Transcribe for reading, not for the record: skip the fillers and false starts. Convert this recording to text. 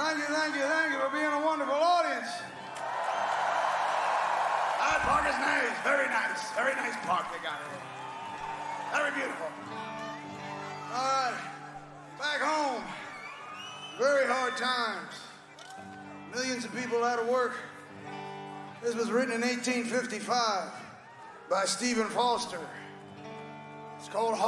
thank you for being a wonderful audience. That park is nice, very nice park they got here. Very beautiful. All right, back home, very hard times. Millions of people out of work. This was written in 1855 by Stephen Foster. It's called